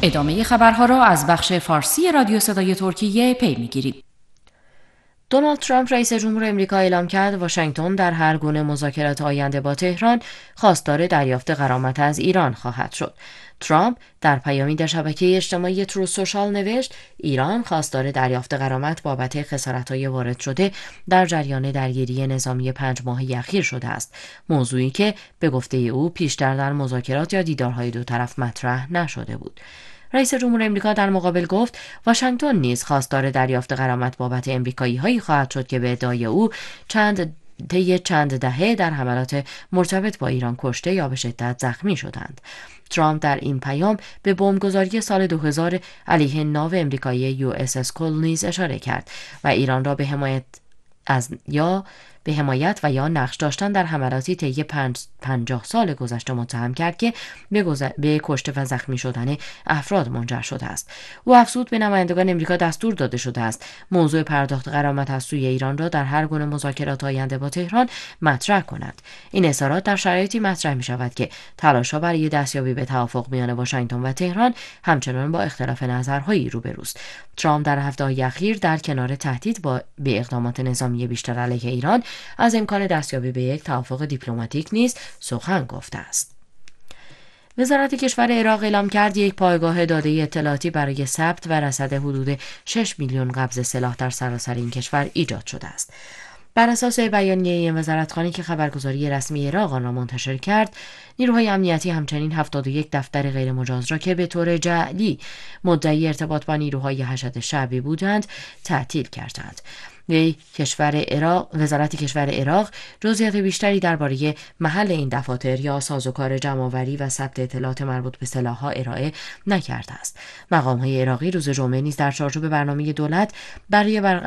ادامه خبرها را از بخش فارسی رادیو صدای ترکیه پی می‌گیریم. دونالد ترامپ رئیس جمهور آمریکا اعلام کرد واشنگتن در هر گونه مذاکرات آینده با تهران خواستار دریافت غرامت از ایران خواهد شد. ترامپ در پیامی در شبکه اجتماعی تروث سوشال نوشت ایران خواستار دریافت غرامت بابت خسارت‌های وارد شده در جریان درگیری نظامی 5 ماهه اخیر شده است، موضوعی که به گفته او پیشتر در مذاکرات یا دیدارهای دو طرف مطرح نشده بود. رئیس جمهور آمریکا در مقابل گفت واشنگتن نیز خواستار دریافت غرامت بابت آمریکایی‌هایی خواهد شد که به ادعای او طی چند دهه در حملات مرتبط با ایران کشته یا به شدت زخمی شدند. ترامپ در این پیام به بمبگذاری سال 2000 علیه ناو آمریکایی USS کول نیز اشاره کرد و ایران را به حمایت و یا نقش داشتن در حملاتی طی 50 سال گذشته متهم کرد که به کشته و زخمی شدن افراد منجر شده است. او افزود به نمایندگان آمریکا دستور داده شده است موضوع پرداخت غرامت از سوی ایران را در هر گونه مذاکرات آینده با تهران مطرح کند. این اظهارات در شرایطی مطرح می شود که تلاش‌ها برای دستیابی به توافق میان واشنگتن و تهران همچنان با اختلاف نظرهایی روبروست. ترامپ در هفته‌های اخیر در کنار تهدید به اقدامات نظامی بیشتر علیه ایران از امکان دستیابی به یک توافق دیپلماتیک نیز سخن گفته است. وزارت کشور عراق اعلام کرد یک پایگاه داده اطلاعاتی برای ثبت و رصد حدود 6 میلیون قبض سلاح در سراسر این کشور ایجاد شده است. بر اساس بیانیه این وزارتخانه که خبرگزاری رسمی عراق آن را منتشر کرد، نیروهای امنیتی همچنین 71 دفتر غیرمجاز را که به طور جعلی مدعی ارتباط با نیروهای حشد شعبی بودند تعطیل کردند. وزارت کشور عراق جزئیات بیشتری درباره محل این دفاتر یا سازوکار جمع‌آوری و ثبت اطلاعات مربوط به سلاح‌ها ارائه نکرده است. مقام‌های عراقی روز جمعه نیز در چارچوب برنامه دولت برای